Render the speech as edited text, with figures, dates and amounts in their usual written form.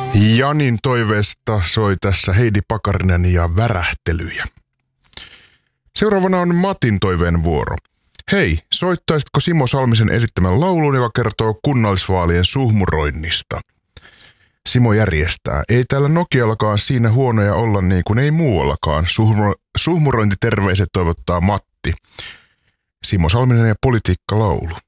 Janin toiveesta soi tässä Heidi Pakarinen ja Värähtelyjä. Seuraavana on Matin toiveen vuoro. Hei, soittaisitko Simo Salmisen esittämän laulun, joka kertoo kunnallisvaalien suhmuroinnista? Simo järjestää. Ei täällä Nokiallakaan siinä huonoja olla niin kuin ei muuallakaan. Suhmurointiterveiset toivottaa Matti. Simo Salminen ja politiikkalaulu.